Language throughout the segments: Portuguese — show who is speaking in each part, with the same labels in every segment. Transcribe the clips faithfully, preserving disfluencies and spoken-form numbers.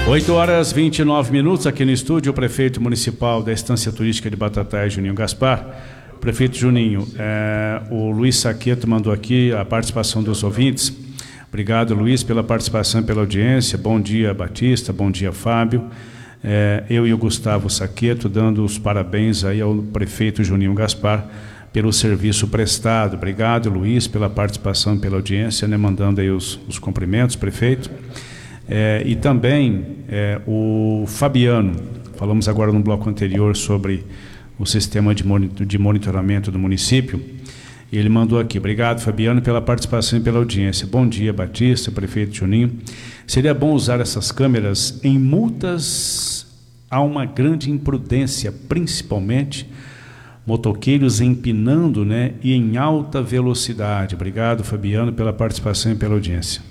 Speaker 1: oito horas e vinte e nove minutos aqui no estúdio, o prefeito municipal da Estância Turística de Batatais, Juninho Gaspar. Prefeito Juninho, é, o Luiz Saqueto mandou aqui a participação dos ouvintes. Obrigado, Luiz, pela participação e pela audiência. Bom dia, Batista, bom dia, Fábio. É, eu e o Gustavo Saqueto dando os parabéns aí ao prefeito Juninho Gaspar pelo serviço prestado. Obrigado, Luiz, pela participação e pela audiência, né, mandando aí os, os cumprimentos, prefeito. É, e também é, o Fabiano, falamos agora no bloco anterior sobre o sistema de, monitor, de monitoramento do município, e ele mandou aqui: obrigado, Fabiano, pela participação e pela audiência. Bom dia, Batista, prefeito Juninho. Seria bom usar essas câmeras em multas a uma grande imprudência, principalmente motoqueiros empinando, né, e em alta velocidade. Obrigado, Fabiano, pela participação e pela audiência.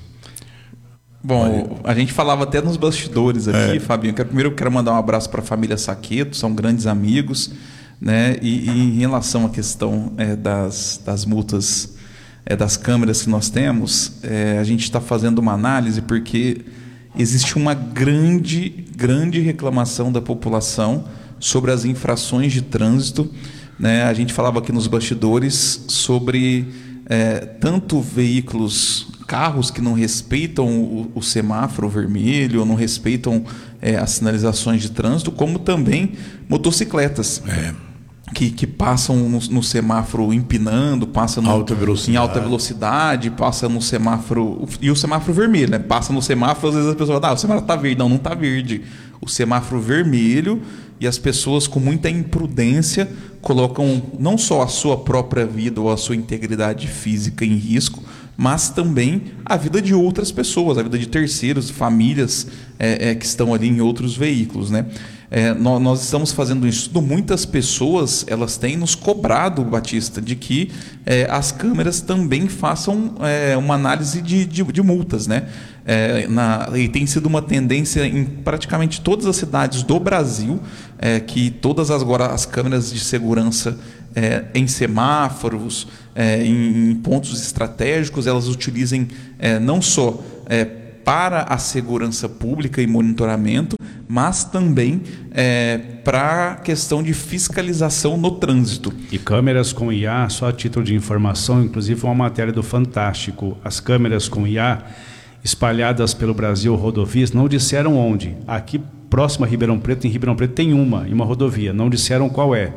Speaker 2: Bom, a gente falava até nos bastidores aqui, é. Fabinho. Primeiro eu quero mandar um abraço para a família Saqueto, são grandes amigos, né? E, e em relação à questão é, das, das multas, é, das câmeras que nós temos, é, a gente está fazendo uma análise porque existe uma grande, grande reclamação da população sobre as infrações de trânsito, né? A gente falava aqui nos bastidores sobre é, tanto veículos, carros que não respeitam o, o semáforo vermelho, não respeitam é, as sinalizações de trânsito, como também motocicletas é. que, que passam no, no semáforo empinando, passam no,
Speaker 3: alta velocidade.
Speaker 2: em alta velocidade, passa no semáforo, e o semáforo vermelho, né? Passa no semáforo, às vezes a pessoa fala, ah, o semáforo está verde. Não, não está verde. O semáforo vermelho, e as pessoas com muita imprudência colocam não só a sua própria vida ou a sua integridade física em risco, mas também a vida de outras pessoas, a vida de terceiros, famílias é, é, que estão ali em outros veículos, né? É, nós, nós estamos fazendo um estudo, muitas pessoas elas têm nos cobrado, Batista, de que é, as câmeras também façam é, uma análise de, de, de multas, né? É, na, e tem sido uma tendência em praticamente todas as cidades do Brasil, é, que todas as, agora as câmeras de segurança é, em semáforos, é, em, em pontos estratégicos, elas utilizem é, não só é, para a segurança pública e monitoramento, mas também é, para a questão de fiscalização no trânsito.
Speaker 1: E câmeras com I A, só a título de informação, inclusive uma matéria do Fantástico, as câmeras com I A espalhadas pelo Brasil, rodovias, não disseram onde. Aqui próximo a Ribeirão Preto, em Ribeirão Preto tem uma, em uma rodovia, não disseram qual é.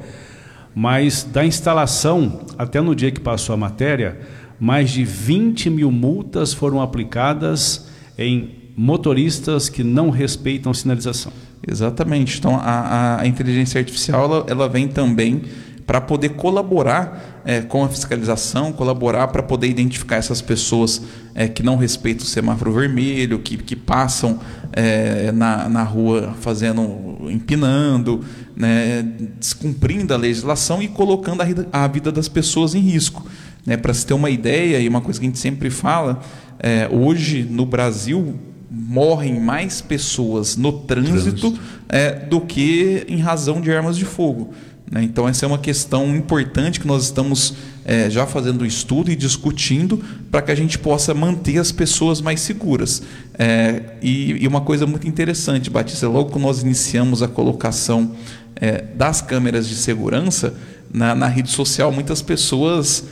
Speaker 1: Mas da instalação, até no dia que passou a matéria, mais de vinte mil multas foram aplicadas em motoristas que não respeitam sinalização.
Speaker 2: Exatamente. Então a, a inteligência artificial ela, ela vem também para poder colaborar é, com a fiscalização, colaborar para poder identificar essas pessoas é, que não respeitam o semáforo vermelho, que, que passam é, na, na rua fazendo, empinando, né, descumprindo a legislação e colocando a, a vida das pessoas em risco. Né? Para se ter uma ideia, e uma coisa que a gente sempre fala, é, hoje no Brasil morrem mais pessoas no trânsito, trânsito. É, do que em razão de armas de fogo. Então essa é uma questão importante que nós estamos é, já fazendo um estudo e discutindo para que a gente possa manter as pessoas mais seguras. É, e, e uma coisa muito interessante, Batista, logo que nós iniciamos a colocação é, das câmeras de segurança na, na rede social, muitas pessoas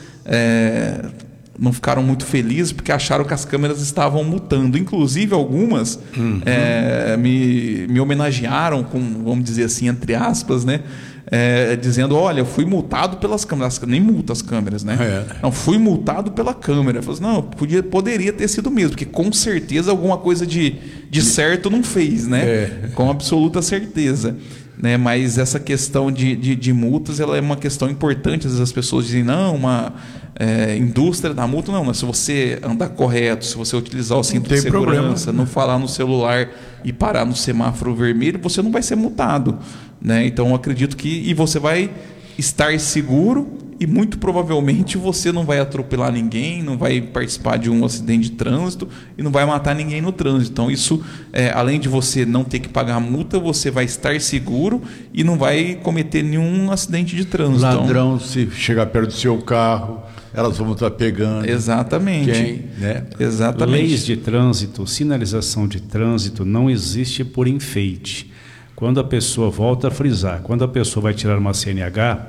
Speaker 2: é, não ficaram muito felizes porque acharam que as câmeras estavam multando. Inclusive algumas uhum. é, me, me homenagearam com, vamos dizer assim, entre aspas, né? É, dizendo, olha, eu fui multado pelas câmeras, nem multa as câmeras, né? É. Não, fui multado pela câmera. Eu falei assim, não, podia, poderia ter sido mesmo, porque com certeza alguma coisa de, de certo não fez, né? É. Com absoluta certeza. Né? Mas essa questão de, de, de multas, ela é uma questão importante. Às vezes as pessoas dizem, não, uma é, indústria da multa, não, mas se você andar correto, se você utilizar o cinto de segurança, problema. Não falar no celular e parar no semáforo vermelho, você não vai ser multado. Né? Então eu acredito que e você vai estar seguro e muito provavelmente você não vai atropelar ninguém, não vai participar de um acidente de trânsito e não vai matar ninguém no trânsito. Então isso, é, além de você não ter que pagar multa, você vai estar seguro e não vai cometer nenhum acidente de trânsito.
Speaker 3: Ladrão, então, se chegar perto do seu carro, elas vão estar pegando.
Speaker 2: Exatamente.
Speaker 3: Quem, né?
Speaker 2: Exatamente.
Speaker 1: Leis de trânsito, sinalização de trânsito não existe por enfeite. Quando a pessoa, volta a frisar, quando a pessoa vai tirar uma C N H,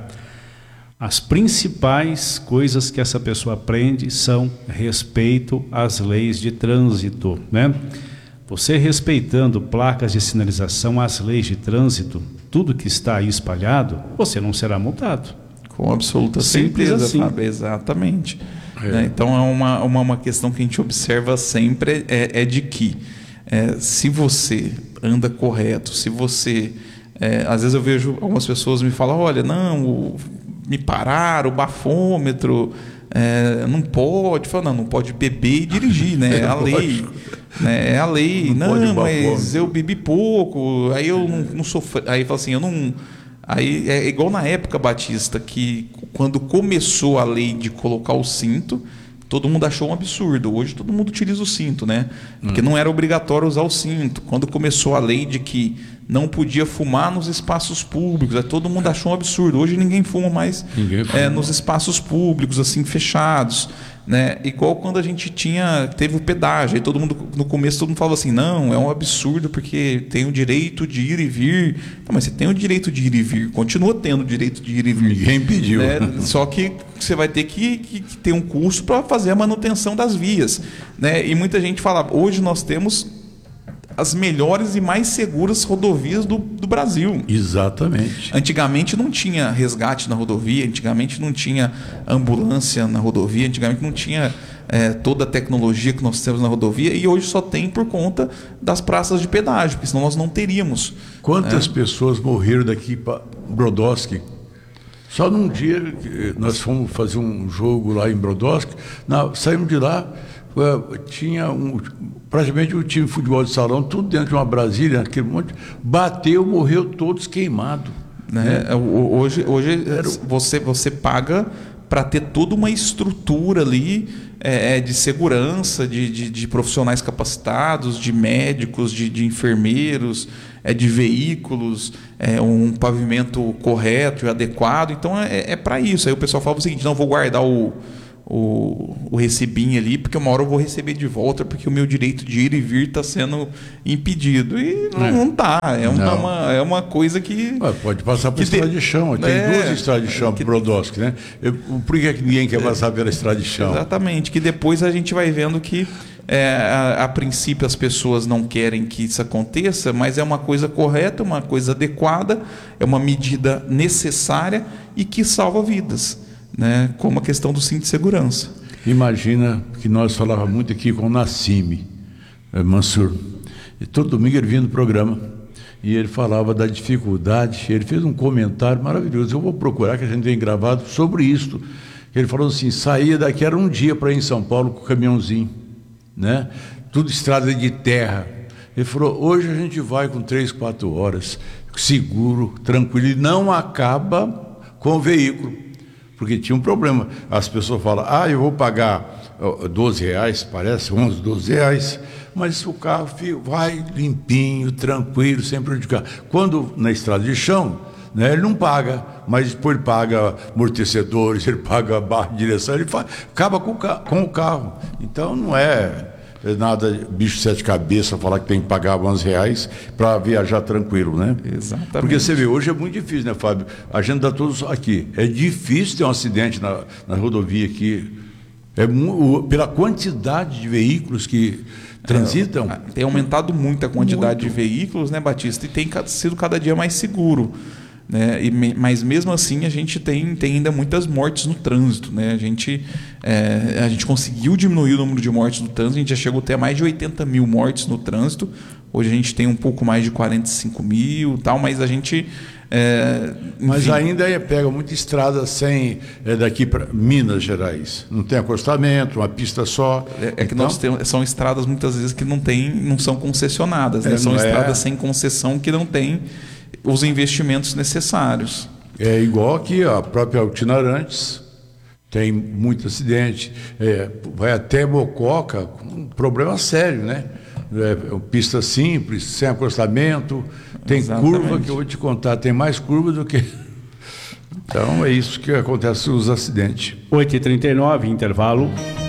Speaker 1: as principais coisas que essa pessoa aprende são respeito às leis de trânsito, né? Você respeitando placas de sinalização, as leis de trânsito, tudo que está aí espalhado, você não será multado.
Speaker 2: Com absoluta
Speaker 1: Simples
Speaker 2: certeza,
Speaker 1: assim.
Speaker 2: Fábio, exatamente.
Speaker 3: É.
Speaker 2: Né? Então é uma, uma, uma questão que a gente observa sempre é, é de que é, se você anda correto, se você... É, às vezes eu vejo algumas pessoas me falam, olha, não, o, me pararam, o bafômetro, é, não pode. Falo, não, não pode beber e dirigir, né? É a lei. Né? É a lei. Não, não mas eu bebi pouco, aí eu não, não sofri. Aí fala assim, eu não... Aí é igual na época, Batista, que quando começou a lei de colocar o cinto, todo mundo achou um absurdo. Hoje todo mundo utiliza o cinto, né? Porque hum. não era obrigatório usar o cinto. Quando começou a lei de que não podia fumar nos espaços públicos, aí todo mundo achou um absurdo. Hoje ninguém fuma mais ninguém fuma. É, nos espaços públicos, assim, fechados. Né? Igual quando a gente tinha, teve o pedágio, aí todo mundo, no começo todo mundo falava assim, não, é um absurdo porque tem o direito de ir e vir. Não, mas você tem o direito de ir e vir, continua tendo o direito de ir e vir.
Speaker 3: Ninguém pediu.
Speaker 2: Né? Só que você vai ter que, que, que ter um custo para fazer a manutenção das vias. Né? E muita gente fala, hoje nós temos as melhores e mais seguras rodovias do, do Brasil.
Speaker 3: Exatamente.
Speaker 2: Antigamente não tinha resgate na rodovia, antigamente não tinha ambulância na rodovia, antigamente não tinha é, toda a tecnologia que nós temos na rodovia, e hoje só tem por conta das praças de pedágio, porque senão nós não teríamos.
Speaker 3: Quantas
Speaker 2: é.
Speaker 3: pessoas morreram daqui para Brodowski? Só num dia nós fomos fazer um jogo lá em Brodowski, na, saímos de lá, tinha um, praticamente o time de futebol de salão, tudo dentro de uma Brasília, aquele monte, bateu, morreu todos queimados.
Speaker 2: Né? Né? Hoje, hoje Era... você, você paga para ter toda uma estrutura ali é, de segurança, de, de, de profissionais capacitados, de médicos, de, de enfermeiros, é, de veículos, é, um pavimento correto e adequado. Então é, é para isso. Aí o pessoal fala o seguinte, não, vou guardar o O, o recibinho ali, porque uma hora eu vou receber de volta, porque o meu direito de ir e vir está sendo impedido. E não, é. não tá. É uma, não. Uma, é uma coisa que.
Speaker 3: Ué, pode passar pela estrada de chão. Tem é, duas estradas de chão para o Brodowski, né? Eu, por que, é que ninguém quer passar pela estrada de chão?
Speaker 2: Exatamente, que depois a gente vai vendo que é, a, a princípio as pessoas não querem que isso aconteça, mas é uma coisa correta, uma coisa adequada, é uma medida necessária e que salva vidas. Né, como a questão do cinto de segurança.
Speaker 3: Imagina que nós falávamos muito aqui com o Nassime Mansur, e todo domingo ele vinha no programa e ele falava da dificuldade. Ele fez um comentário maravilhoso, eu vou procurar, que a gente tem gravado sobre isso. Ele falou assim, saía daqui, era um dia para ir em São Paulo com o caminhãozinho, né? Tudo estrada de terra. Ele falou, hoje a gente vai com três, quatro horas, seguro, tranquilo, e não acaba com o veículo. Porque tinha um problema. As pessoas falam, ah, eu vou pagar doze reais, parece, onze, doze reais, mas o carro vai limpinho, tranquilo, sem prejudicar. Quando na estrada de chão, né, ele não paga, mas depois ele paga amortecedores, ele paga barra de direção, ele faz, acaba com o, com o carro. Então não é nada bicho de sete cabeças falar que tem que pagar onze reais para viajar tranquilo, né?
Speaker 2: Exatamente.
Speaker 3: Porque você vê, hoje é muito difícil, né, Fábio? A gente dá todos aqui. É difícil ter um acidente na, na rodovia aqui. É, pela quantidade de veículos que transitam.
Speaker 2: É, tem aumentado muito a quantidade
Speaker 3: muito.
Speaker 2: de veículos, né, Batista? E tem sido cada dia mais seguro. Né? E, mas mesmo assim a gente tem, tem ainda muitas mortes no trânsito, né? A gente, é, a gente conseguiu diminuir o número de mortes no trânsito, a gente já chegou até mais de oitenta mil mortes no trânsito. Hoje a gente tem um pouco mais de quarenta e cinco mil, tal, mas a gente é,
Speaker 3: mas ainda é, pega muita estrada sem é, daqui para Minas Gerais, não tem acostamento, uma pista só.
Speaker 2: É, é que então, nós temos, são estradas muitas vezes que não tem, não são concessionadas, né? É, são estradas é... sem concessão que não tem os investimentos necessários. É
Speaker 3: igual aqui, a própria Altinarantes tem muito acidente, é, vai até Mococa, um problema sério, né? É, pista simples, sem acostamento, tem Exatamente. Curva que eu vou te contar, tem mais curva do que Então é isso que acontece os acidentes.
Speaker 1: oito e trinta e nove, intervalo.